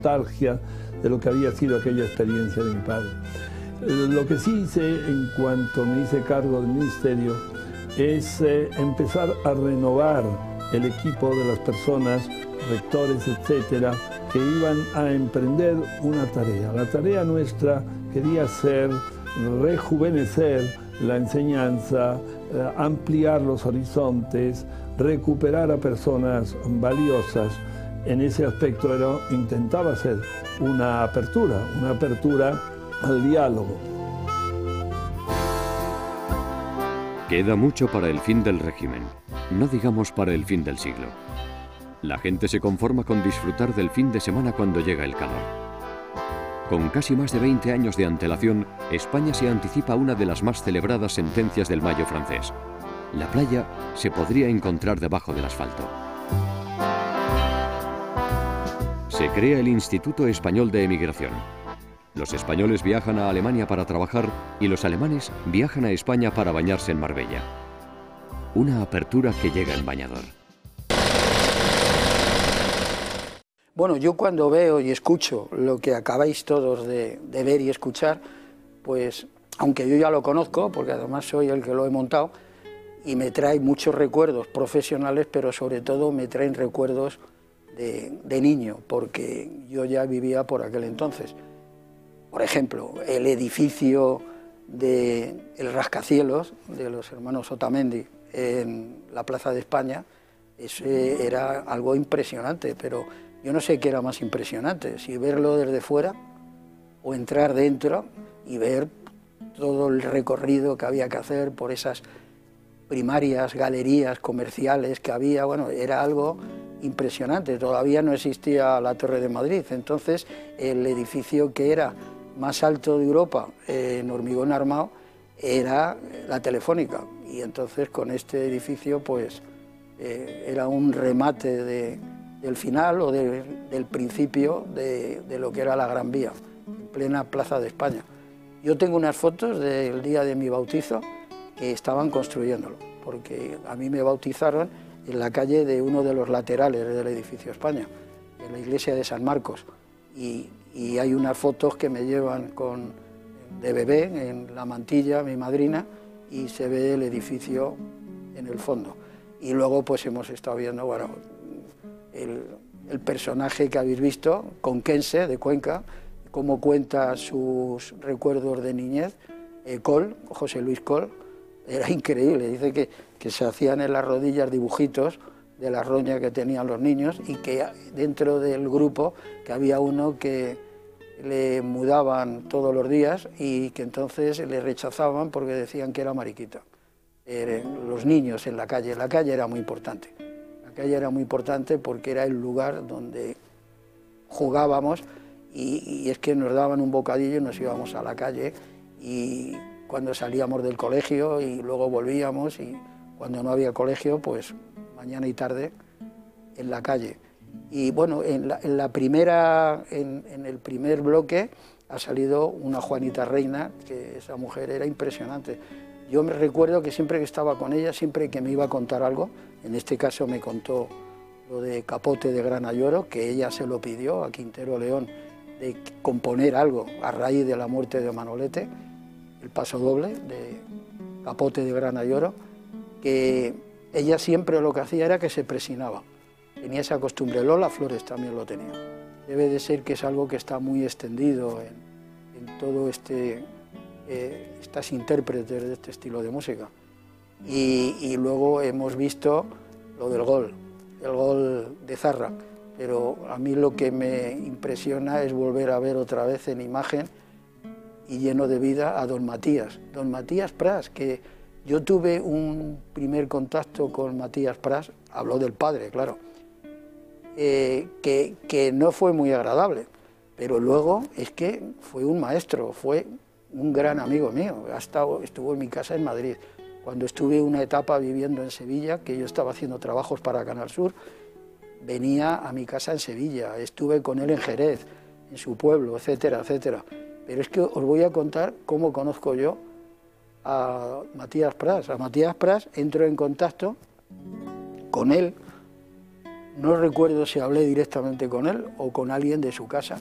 nostalgia de lo que había sido aquella experiencia de mi padre. Lo que sí hice en cuanto me hice cargo del ministerio es empezar a renovar el equipo de las personas, rectores, etcétera, que iban a emprender una tarea. La tarea nuestra quería ser rejuvenecer la enseñanza, ampliar los horizontes, recuperar a personas valiosas. En ese aspecto intentaba hacer una apertura al diálogo. Queda mucho para el fin del régimen, no digamos para el fin del siglo. La gente se conforma con disfrutar del fin de semana cuando llega el calor. Con casi más de 20 años de antelación, España se anticipa a una de las más celebradas sentencias del Mayo francés. La playa se podría encontrar debajo del asfalto. Se crea el Instituto Español de Emigración. Los españoles viajan a Alemania para trabajar y los alemanes viajan a España para bañarse en Marbella. Una apertura que llega en bañador. Bueno, yo cuando veo y escucho lo que acabáis todos de ver y escuchar, pues aunque yo ya lo conozco, porque además soy el que lo he montado, y me trae muchos recuerdos profesionales, pero sobre todo me traen recuerdos de niño, porque yo ya vivía por aquel entonces. Por ejemplo, el edificio del rascacielos de los hermanos Otamendi en la Plaza de España, ese era algo impresionante, pero yo no sé qué era más impresionante, si verlo desde fuera o entrar dentro y ver todo el recorrido que había que hacer por esas primarias, galerías comerciales que había. Bueno, era algo impresionante. Todavía no existía la Torre de Madrid, entonces el edificio que era más alto de Europa en hormigón armado era la Telefónica, y entonces con este edificio pues era un remate del final o del principio de lo que era la Gran Vía, en plena Plaza de España. Yo tengo unas fotos del día de mi bautizo que estaban construyéndolo, porque a mí me bautizaron en la calle de uno de los laterales del edificio España, en la iglesia de San Marcos, y hay unas fotos que me llevan de bebé en la mantilla, mi madrina, y se ve el edificio en el fondo. Y luego pues hemos estado viendo, bueno, el personaje que habéis visto, conquense de Cuenca, cómo cuenta sus recuerdos de niñez, Col, José Luis Col, era increíble, dice que se hacían en las rodillas dibujitos de la roña que tenían los niños, y que dentro del grupo que había uno que le mudaban todos los días y que entonces le rechazaban porque decían que era mariquita. Los niños en la calle era muy importante. La calle era muy importante porque era el lugar donde jugábamos, y es que nos daban un bocadillo y nos íbamos a la calle, y cuando salíamos del colegio y luego volvíamos, y cuando no había colegio pues mañana y tarde en la calle. Y bueno, en el primer bloque ha salido una Juanita Reina, que esa mujer era impresionante. Yo me recuerdo que siempre que estaba con ella, siempre que me iba a contar algo, en este caso me contó lo de Capote de Grana y Oro, que ella se lo pidió a Quintero León, de componer algo a raíz de la muerte de Manolete, el paso doble de Capote de Grana y Oro, que ella siempre lo que hacía era que se presinaba. Tenía esa costumbre. Lola Flores también lo tenía. Debe de ser que es algo que está muy extendido en todo estas intérpretes de este estilo de música. Y luego hemos visto lo del gol, el gol de Zarra, pero a mí lo que me impresiona es volver a ver otra vez en imagen y lleno de vida a don Matías Pras, que yo tuve un primer contacto con Matías Pras, habló del padre, claro, que no fue muy agradable, pero luego es que fue un maestro, fue un gran amigo mío, estuvo en mi casa en Madrid. Cuando estuve una etapa viviendo en Sevilla, que yo estaba haciendo trabajos para Canal Sur, venía a mi casa en Sevilla, estuve con él en Jerez, en su pueblo, etcétera, etcétera. Pero es que os voy a contar cómo conozco yo a Matías Pras. A Matías Pras entro en contacto con él No recuerdo si hablé directamente con él o con alguien de su casa.